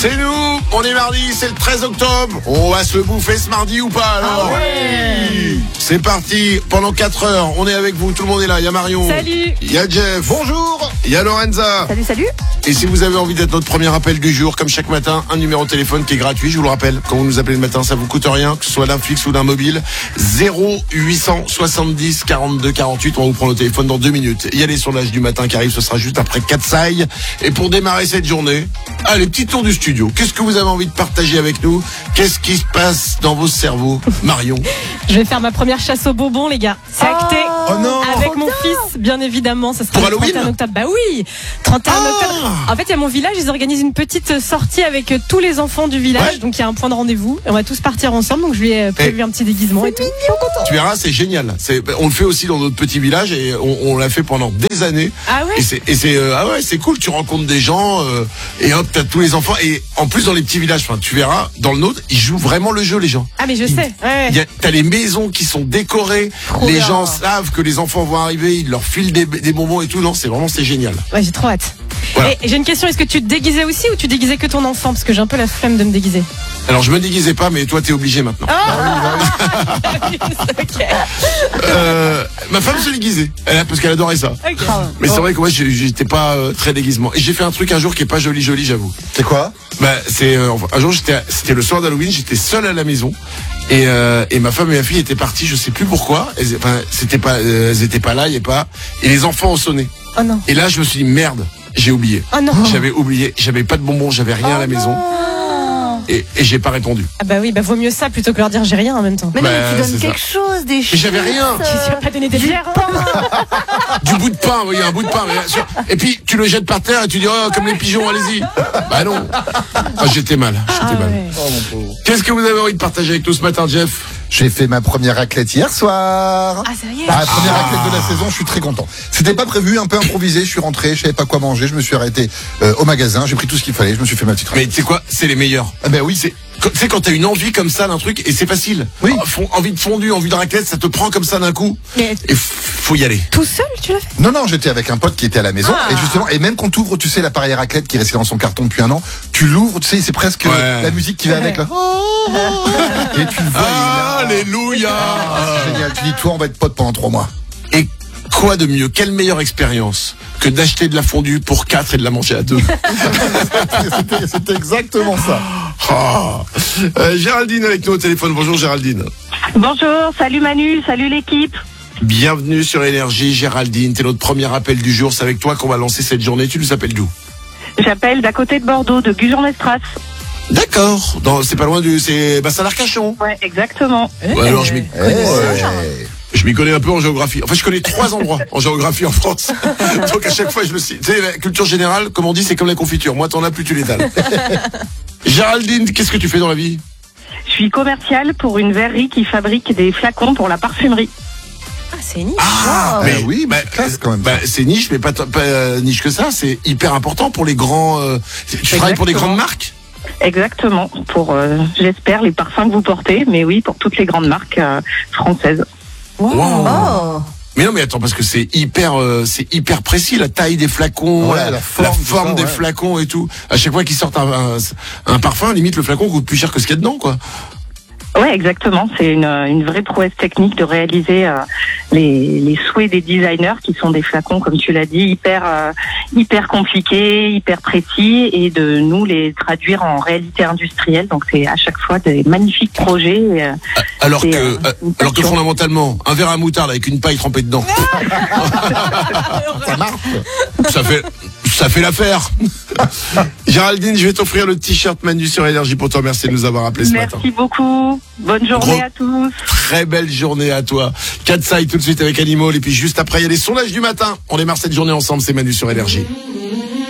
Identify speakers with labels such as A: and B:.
A: C'est nous, on est mardi, c'est le 13 octobre. On va se bouffer ce mardi ou pas alors?
B: Ah ouais.
A: C'est parti, pendant 4 heures, on est avec vous, tout le monde est là. Il y a Marion.
B: Salut.
A: Il y a Jeff.
C: Bonjour.
A: Il y a Lorenza.
B: Salut, salut.
A: Et si vous avez envie d'être notre premier appel du jour, comme chaque matin, un numéro de téléphone qui est gratuit, je vous le rappelle. Quand vous nous appelez le matin, ça vous coûte rien, que ce soit d'un fixe ou d'un mobile. 0870 42 48. On va vous prendre le téléphone dans 2 minutes. Il y a les sondages du matin qui arrivent, ce sera juste après Katsai. Et pour démarrer cette journée, allez, petit tour du studio. Qu'est-ce que vous avez envie de partager avec nous? Qu'est-ce qui se passe dans vos cerveaux? Marion.
B: Je vais faire ma première chasse aux bonbons, les gars. C'est acté.
C: Oh non.
B: Avec mon fils, bien évidemment. Ça sera
A: Pour
B: le
A: Halloween
B: 31 octobre. Bah oui, 31 octobre. En fait, il y a mon village, ils organisent une petite sortie avec tous les enfants du village.
A: Ouais.
B: Donc, il y a un point de rendez-vous. Et on va tous partir ensemble. Donc, je lui ai prévu un petit déguisement et tout.
A: Tu verras, c'est génial. On le fait aussi dans notre petit village et on l'a fait pendant des années.
B: Ah ouais?
A: C'est cool. Tu rencontres des gens et hop, t'as tous les enfants. Et en plus, dans les petits villages, tu verras, dans le nôtre, ils jouent vraiment le jeu, les gens.
B: Ah, mais je sais. Ouais.
A: T'as les maisons qui sont décorées.
B: Trop
A: les
B: bien.
A: gens savent que les enfants vont arriver. Ils leur filent des bonbons et tout. Non, c'est génial.
B: Ouais, j'ai trop hâte.
A: Voilà.
B: Et j'ai une question, est-ce que tu te déguisais aussi ou tu déguisais que ton enfant? Parce que j'ai un peu la flemme de me déguiser.
A: Alors, je me déguisais pas, mais toi, t'es obligé maintenant.
B: Ok.
A: Ma femme se déguisait. Parce qu'elle adorait ça.
B: Ok.
A: Mais c'est vrai que moi, j'étais pas très déguisement. Et j'ai fait un truc un jour qui est pas joli, j'avoue.
C: C'est quoi?
A: Bah, un jour, c'était le soir d'Halloween, j'étais seul à la maison. Et ma femme et ma fille étaient parties, je sais plus pourquoi. Elles étaient pas là, et les enfants ont sonné.
B: Oh non.
A: Et là, je me suis dit, merde, j'ai oublié.
B: Oh non.
A: J'avais oublié, j'avais pas de bonbons, j'avais rien à la maison. Et j'ai pas répondu.
B: Ah bah oui, bah vaut mieux ça plutôt que leur dire j'ai rien en même temps.
D: Mais non, mais
A: Bah,
D: tu donnes
A: c'est
D: quelque chose, des
A: Mais j'avais rien.
B: Tu vas pas donner des bières.
A: Du bout de pain, oui, un bout de pain. Et puis, tu le jettes par terre et tu dis, oh, comme les pigeons, allez-y. Bah non. Ah, j'étais mal.
B: Ouais.
C: Oh mon pauvre.
A: Qu'est-ce que vous avez envie de partager avec nous ce matin, Jeff?
C: J'ai fait ma première raclette hier soir.
B: Ah ça y est.
C: La première raclette de la saison, je suis très content. C'était pas prévu, un peu improvisé, je suis rentré, je savais pas quoi manger, je me suis arrêté au magasin, j'ai pris tout ce qu'il fallait, je me suis fait ma petite
A: Mais
C: raclette.
A: tu sais quoi? C'est les meilleurs.
C: Ah ben oui,
A: Tu sais, quand t'as une envie comme ça d'un truc, et c'est facile.
C: Oui.
A: Envie de fondue, envie de raclette, ça te prend comme ça d'un coup.
B: Mais
A: Et faut y aller.
B: tout seul, tu l'as fait?
C: Non, j'étais avec un pote qui était à la maison,
B: Ah.
C: et justement, et même quand tu ouvres, tu sais, l'appareil à raclette qui est resté dans son carton depuis un an, tu l'ouvres, tu sais, c'est presque
A: Ouais.
C: la musique qui va avec, là. Et tu le vois,
A: Alléluia.
C: c'est génial. Tu dis, toi, on va être potes pendant 3 mois.
A: Et quoi de mieux? Quelle meilleure expérience que d'acheter de la fondue pour 4 et de la manger à 2?
C: C'était exactement ça.
A: Géraldine avec nous au téléphone. Bonjour Géraldine.
E: Bonjour, salut Manu, salut l'équipe.
A: Bienvenue sur Énergie, Géraldine. T'es notre premier appel du jour. C'est avec toi qu'on va lancer cette journée. Tu nous appelles d'où?
E: J'appelle d'à côté de Bordeaux, de Gujan-Mestras.
A: D'accord. C'est pas loin c'est Bassin-l'Arcachon.
E: Ouais, exactement.
A: Ouais, alors je m'y
C: Ouais.
A: Je m'y connais un peu en géographie. Enfin, je connais 3 endroits en géographie en France. Donc à chaque fois, je me suis... Tu sais, la culture générale, comme on dit, c'est comme la confiture. Moi, t'en as plus, tu l'étales. Géraldine, qu'est-ce que tu fais dans la vie?
E: Je suis commerciale pour une verrerie qui fabrique des flacons pour la parfumerie.
B: Ah c'est niche.
C: Mais oui, mais classe quand même.
A: C'est niche, mais pas niche que ça. C'est hyper important pour les grands... Tu travailles pour des grandes marques?
E: Exactement, pour, j'espère, les parfums que vous portez, mais oui, pour toutes les grandes marques françaises.
A: Wow.
D: Oh.
A: Mais non, mais attends, parce que c'est hyper précis, la taille des flacons,
C: Ouais, la forme, tout ça,
A: des
C: ouais.
A: flacons et tout. À chaque fois qu'ils sortent un parfum, limite le flacon coûte plus cher que ce qu'il y a dedans, quoi.
E: Ouais, exactement. C'est une vraie prouesse technique de réaliser les souhaits des designers, qui sont des flacons, comme tu l'as dit, hyper compliqués, hyper précis, et de nous les traduire en réalité industrielle. Donc c'est à chaque fois des magnifiques projets.
A: Alors
E: C'est,
A: que fondamentalement, un verre à moutarde avec une paille trempée dedans,
C: Ça marche.
A: ça fait l'affaire. Géraldine, je vais t'offrir le t-shirt Manu sur Énergie pour te remercier de nous avoir appelé ce matin.
E: Merci beaucoup. Bonne journée
A: Gros-
E: à tous.
A: Très belle journée à toi. Katsai tout de suite avec Animal, et puis juste après il y a les sondages du matin. On démarre cette journée ensemble, c'est Manu sur Énergie.